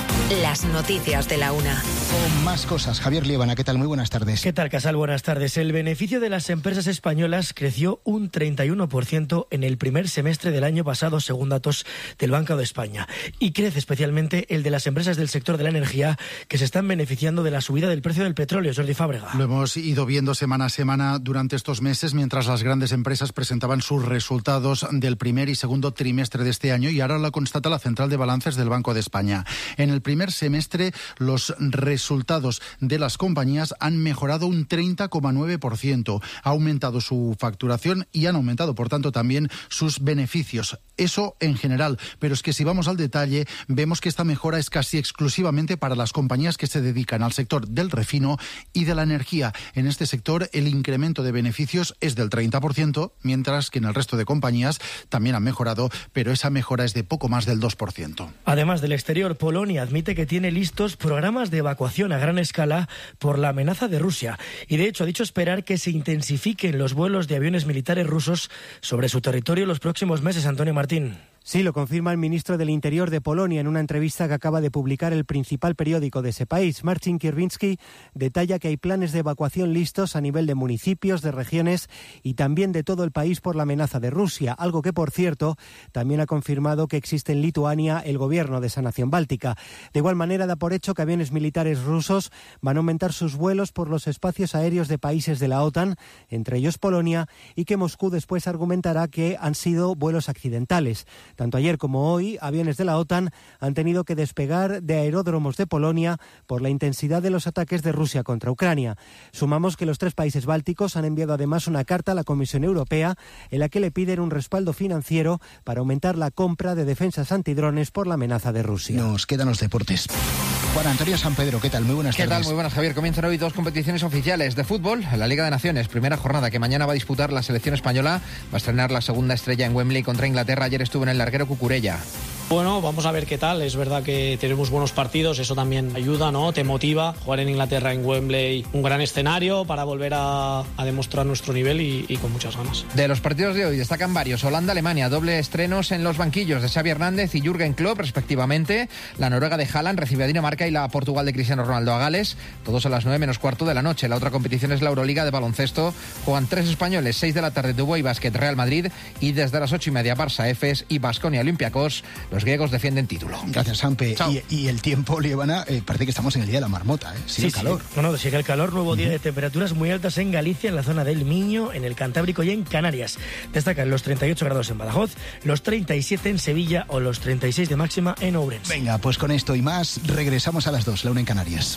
Las noticias de la una. Con más cosas. Javier Liébana, ¿qué tal? Muy buenas tardes. ¿Qué tal, Casal? Buenas tardes. El beneficio de las empresas españolas creció un treinta y uno por ciento en el primer semestre del año pasado, según datos del Banco de España. Y crece especialmente el de las empresas del sector de la energía, que se están beneficiando de la subida del precio del petróleo. Jordi Fábrega. Lo hemos ido viendo semana a semana durante estos meses, mientras las grandes empresas presentaban sus resultados del primer y segundo trimestre de este año, y ahora lo constata la Central de Balances del Banco de España. En el primer semestre, los resultados de las compañías han mejorado un treinta coma nueve por ciento. Ha aumentado su facturación y han aumentado, por tanto, también sus beneficios. Eso en general, pero es que si vamos al detalle, vemos que esta mejora es casi exclusivamente para las compañías que se dedican al sector del refino y de la energía. En este sector, el incremento de beneficios es del treinta por ciento, mientras que en el resto de compañías también han mejorado, pero esa mejora es de poco más del dos por ciento. Además del exterior, Polonia admite que tiene listos programas de evacuación a gran escala por la amenaza de Rusia. Y de hecho ha dicho esperar que se intensifiquen los vuelos de aviones militares rusos sobre su territorio los próximos meses. Antonio Martín. Sí, lo confirma el ministro del Interior de Polonia en una entrevista que acaba de publicar el principal periódico de ese país. Marcin Kierwiński detalla que hay planes de evacuación listos a nivel de municipios, de regiones y también de todo el país por la amenaza de Rusia, algo que, por cierto, también ha confirmado que existe en Lituania el gobierno de esa nación báltica. De igual manera, da por hecho que aviones militares rusos van a aumentar sus vuelos por los espacios aéreos de países de la OTAN, entre ellos Polonia, y que Moscú después argumentará que han sido vuelos accidentales. Tanto ayer como hoy, aviones de la OTAN han tenido que despegar de aeródromos de Polonia por la intensidad de los ataques de Rusia contra Ucrania. Sumamos que los tres países bálticos han enviado además una carta a la Comisión Europea en la que le piden un respaldo financiero para aumentar la compra de defensas antidrones por la amenaza de Rusia. Nos quedan los deportes. Juan Antonio San Pedro, ¿qué tal? Muy buenas ¿Qué tardes. ¿Qué tal? Muy buenas, Javier. Comienzan hoy dos competiciones oficiales de fútbol. La Liga de Naciones, primera jornada que mañana va a disputar la selección española. Va a estrenar la segunda estrella en Wembley contra Inglaterra. Ayer estuvo en el larguero Cucurella. Bueno, vamos a ver qué tal. Es verdad que tenemos buenos partidos, eso también ayuda, ¿no? Te motiva. Jugar en Inglaterra, en Wembley, un gran escenario para volver a, a demostrar nuestro nivel y, y con muchas ganas. De los partidos de hoy destacan varios. Holanda-Alemania, doble estrenos en los banquillos de Xavi Hernández y Jürgen Klopp, respectivamente. La Noruega de Haaland recibe a Dinamarca y la Portugal de Cristiano Ronaldo a Gales. Todos a las nueve menos cuarto de la noche. La otra competición es la Euroliga de baloncesto. Juegan tres españoles, seis de la tarde, Dubái Basket Real Madrid, y desde las ocho y media Barça Efes y Baskonia Olympiacos. Los griegos defienden título. Gracias, Sampe. Y, y el tiempo, Liébana, eh, parece que estamos en el día de la marmota, ¿eh? Sigue sí, el calor. Sí. No, no, sigue el calor. Nuevo uh-huh. día de temperaturas muy altas en Galicia, en la zona del Miño, en el Cantábrico y en Canarias. Destacan los treinta y ocho grados en Badajoz, los treinta y siete en Sevilla o los treinta y seis de máxima en Ourense. Venga, pues con esto y más regresamos a las dos, la una en Canarias.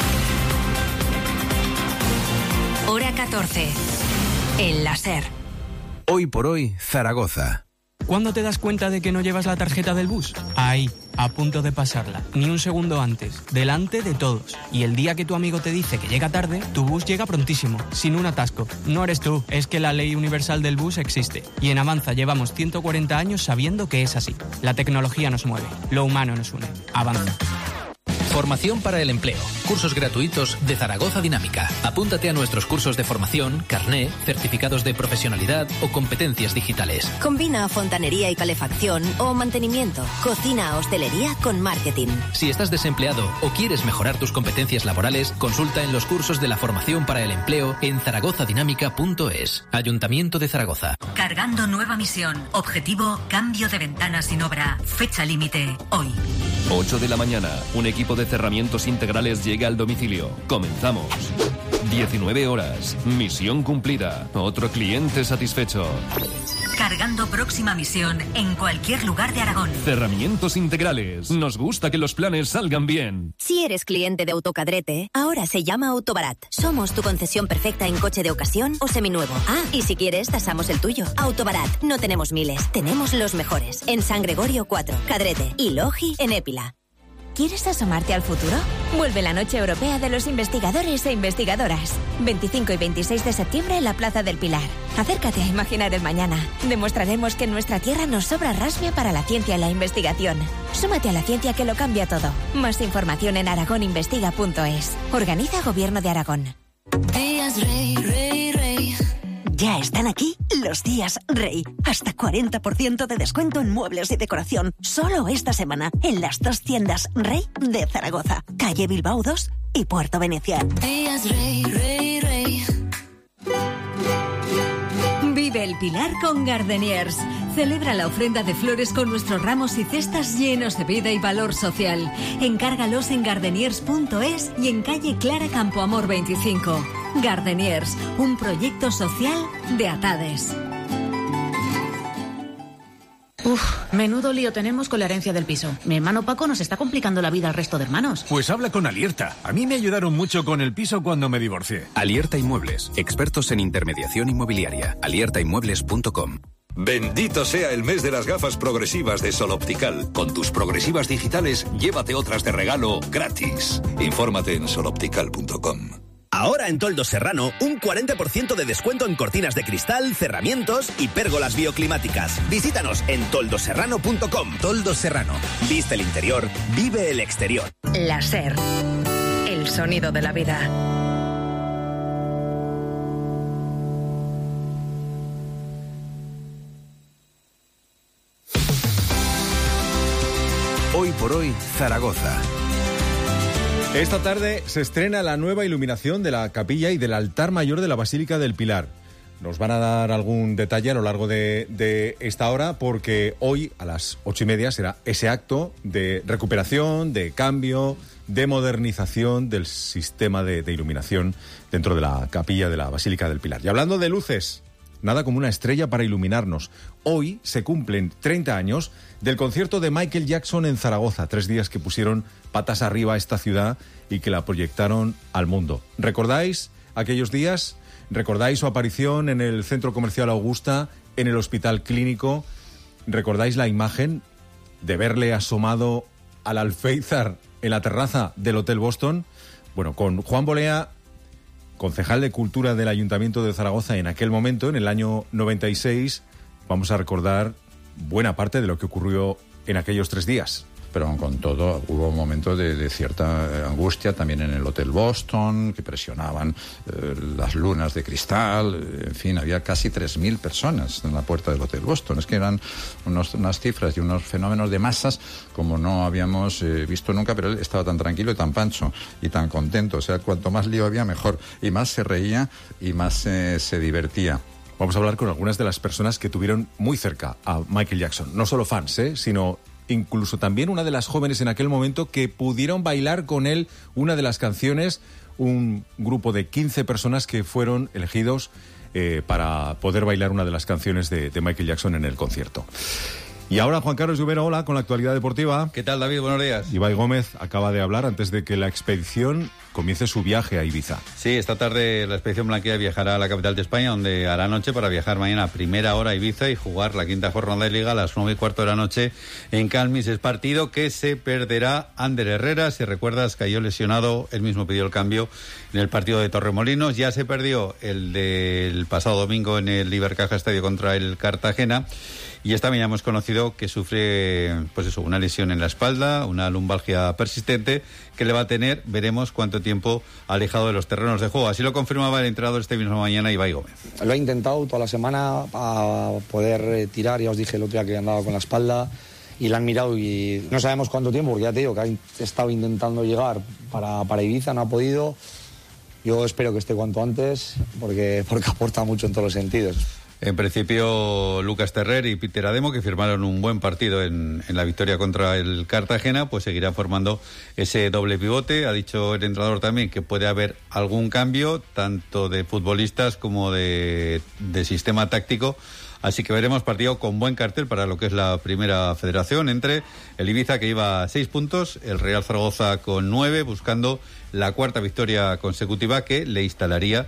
Hora catorce. El láser. Hoy por hoy, Zaragoza. ¿Cuándo te das cuenta de que no llevas la tarjeta del bus? Ahí, a punto de pasarla. Ni un segundo antes. Delante de todos. Y el día que tu amigo te dice que llega tarde, tu bus llega prontísimo, sin un atasco. No eres tú, es que la ley universal del bus existe. Y en Avanza llevamos ciento cuarenta años sabiendo que es así. La tecnología nos mueve, lo humano nos une. Avanza. Formación para el empleo. Cursos gratuitos de Zaragoza Dinámica. Apúntate a nuestros cursos de formación, carné, certificados de profesionalidad o competencias digitales. Combina fontanería y calefacción o mantenimiento, cocina, hostelería con marketing. Si estás desempleado o quieres mejorar tus competencias laborales, consulta en los cursos de la formación para el empleo en zaragoza dinámica punto es. Ayuntamiento de Zaragoza. Cargando nueva misión. Objetivo, cambio de ventanas sin obra. Fecha límite, hoy. ocho de la mañana. Un equipo de cerramientos integrales llega al domicilio. Comenzamos. diecinueve horas. Misión cumplida. Otro cliente satisfecho. Cargando próxima misión en cualquier lugar de Aragón. Cerramientos integrales. Nos gusta que los planes salgan bien. Si eres cliente de Autocadrete, ahora se llama Autobarat. Somos tu concesión perfecta en coche de ocasión o seminuevo. Ah, y si quieres, tasamos el tuyo. Autobarat. No tenemos miles, tenemos los mejores. En San Gregorio cuatro, Cadrete y Logi en Épila. ¿Quieres asomarte al futuro? Vuelve la Noche Europea de los Investigadores e Investigadoras. veinticinco y veintiséis de septiembre en la Plaza del Pilar. Acércate a imaginar el mañana. Demostraremos que en nuestra tierra nos sobra rasmia para la ciencia y la investigación. Súmate a la ciencia que lo cambia todo. Más información en aragoninvestiga punto es. Organiza Gobierno de Aragón. Días rey, rey, rey. Ya están aquí los días Rey. Hasta cuarenta por ciento de descuento en muebles y decoración. Solo esta semana en las dos tiendas Rey de Zaragoza. Calle Bilbao dos y Puerto Venecia. Días Rey, Rey, Rey. Vive el Pilar con Gardeniers. Celebra la ofrenda de flores con nuestros ramos y cestas llenos de vida y valor social. Encárgalos en gardeniers punto es y en calle Clara Campoamor veinticinco. Gardeniers, un proyecto social de Atades. Uf, menudo lío tenemos con la herencia del piso. Mi hermano Paco nos está complicando la vida al resto de hermanos. Pues habla con Alierta. A mí me ayudaron mucho con el piso cuando me divorcié. Alierta Inmuebles, expertos en intermediación inmobiliaria. alierta inmuebles punto com. Bendito sea el mes de las gafas progresivas de Sol Optical. Con tus progresivas digitales, llévate otras de regalo gratis. Infórmate en sol optical punto com. Ahora en Toldos Serrano, un cuarenta por ciento de descuento en cortinas de cristal, cerramientos y pérgolas bioclimáticas. Visítanos en toldos serrano punto com. Toldos Serrano. Viste el interior, vive el exterior. La SER. El sonido de la vida. Hoy por hoy, Zaragoza. Esta tarde se estrena la nueva iluminación de la capilla y del altar mayor de la Basílica del Pilar. Nos van a dar algún detalle a lo largo de, de esta hora, porque hoy a las ocho y media será ese acto de recuperación, de cambio, de modernización del sistema de, de iluminación dentro de la capilla de la Basílica del Pilar. Y hablando de luces, nada como una estrella para iluminarnos. Hoy se cumplen treinta años del concierto de Michael Jackson en Zaragoza, tres días que pusieron patas arriba a esta ciudad y que la proyectaron al mundo. ¿Recordáis aquellos días? ¿Recordáis su aparición en el Centro Comercial Augusta, en el Hospital Clínico? ¿Recordáis la imagen de verle asomado al alféizar en la terraza del Hotel Boston? Bueno, con Juan Bolea, concejal de Cultura del Ayuntamiento de Zaragoza en aquel momento, en el año noventa y seis, vamos a recordar buena parte de lo que ocurrió en aquellos tres días. Pero con todo hubo momentos de, de cierta angustia también en el Hotel Boston, que presionaban eh, las lunas de cristal, en fin, había casi tres mil personas en la puerta del Hotel Boston. Es que eran unos, unas cifras y unos fenómenos de masas como no habíamos eh, visto nunca, pero él estaba tan tranquilo y tan pancho y tan contento. O sea, cuanto más lío había, mejor. Y más se reía y más eh, se divertía. Vamos a hablar con algunas de las personas que tuvieron muy cerca a Michael Jackson. No solo fans, ¿eh? sino incluso también una de las jóvenes en aquel momento que pudieron bailar con él una de las canciones, un grupo de quince personas que fueron elegidos eh, para poder bailar una de las canciones de, de Michael Jackson en el concierto. Y ahora Juan Carlos Lluvero, hola, con la actualidad deportiva. ¿Qué tal, David? Buenos días. Ibai Gómez acaba de hablar antes de que la expedición comience su viaje a Ibiza. Sí, esta tarde la expedición blanquea viajará a la capital de España, donde hará noche para viajar mañana a primera hora a Ibiza y jugar la quinta jornada de Liga a las nueve y cuarto de la noche en Calmis. Es partido que se perderá Ander Herrera. Si recuerdas, cayó lesionado, él mismo pidió el cambio en el partido de Torremolinos. Ya se perdió el del pasado domingo en el Ibercaja Estadio contra el Cartagena. Y esta mañana hemos conocido que sufre, pues eso, una lesión en la espalda, una lumbalgia persistente que le va a tener, veremos cuánto tiempo alejado de los terrenos de juego. Así lo confirmaba el entrenador este mismo mañana, Ibai Gómez. Lo he intentado toda la semana para poder tirar, ya os dije el otro día que andaba con la espalda y la han mirado y no sabemos cuánto tiempo, porque ya te digo que ha estado intentando llegar para, para Ibiza, no ha podido. Yo espero que esté cuanto antes porque, porque aporta mucho en todos los sentidos. En principio, Lucas Terrer y Peter Ademo, que firmaron un buen partido en, en la victoria contra el Cartagena, pues seguirán formando ese doble pivote. Ha dicho el entrenador también que puede haber algún cambio, tanto de futbolistas como de, de sistema táctico. Así que veremos partido con buen cartel para lo que es la primera federación, entre el Ibiza, que iba a seis puntos, el Real Zaragoza con nueve, buscando la cuarta victoria consecutiva que le instalaría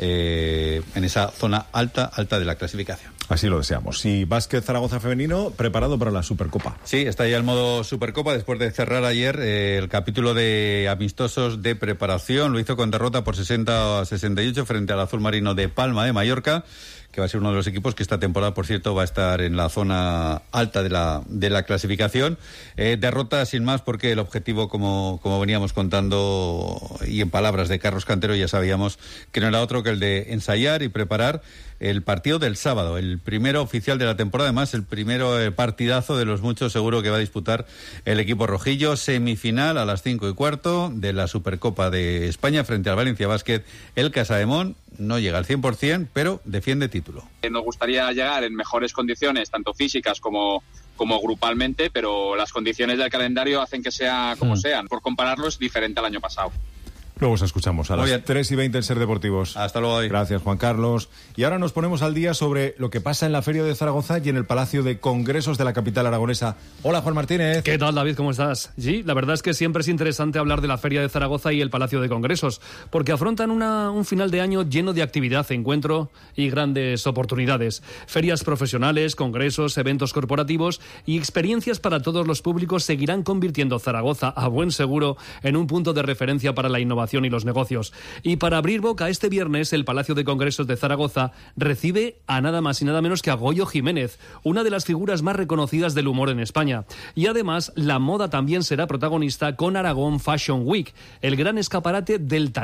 Eh, en esa zona alta, alta de la clasificación. Así lo deseamos. Y Básquet Zaragoza femenino preparado para la Supercopa. Sí, está ya el modo Supercopa después de cerrar ayer eh, el capítulo de amistosos de preparación. Lo hizo con derrota por sesenta a sesenta y ocho frente al Azul Marino de Palma de Mallorca, que va a ser uno de los equipos que esta temporada, por cierto, va a estar en la zona alta de la de la clasificación. Eh, derrota sin más porque el objetivo, como, como veníamos contando y en palabras de Carlos Cantero, ya sabíamos que no era otro que el de ensayar y preparar el partido del sábado, el primero oficial de la temporada, además el primero eh, partidazo de los muchos seguro que va a disputar el equipo rojillo, semifinal a las cinco y cuarto de la Supercopa de España frente al Valencia Basket. El Casademón no llega al cien por ciento, pero defiende título. Nos gustaría llegar en mejores condiciones, tanto físicas como, como grupalmente, pero las condiciones del calendario hacen que sea como mm. sean. Por compararlo, es diferente al año pasado. Luego os escuchamos a las Oye, tres y veinte en Ser Deportivos. Hasta luego. Hoy. Gracias, Juan Carlos. Y ahora nos ponemos al día sobre lo que pasa en la Feria de Zaragoza y en el Palacio de Congresos de la capital aragonesa. Hola, Juan Martínez. ¿Qué tal, David? ¿Cómo estás? Sí, la verdad es que siempre es interesante hablar de la Feria de Zaragoza y el Palacio de Congresos, porque afrontan una, un final de año lleno de actividad, encuentro y grandes oportunidades. Ferias profesionales, congresos, eventos corporativos y experiencias para todos los públicos seguirán convirtiendo Zaragoza, a buen seguro, en un punto de referencia para la innovación y los negocios. Y para abrir boca, este viernes el Palacio de Congresos de Zaragoza recibe a nada más y nada menos que a Goyo Jiménez, una de las figuras más reconocidas del humor en España. Y además, la moda también será protagonista con Aragón Fashion Week, el gran escaparate del talento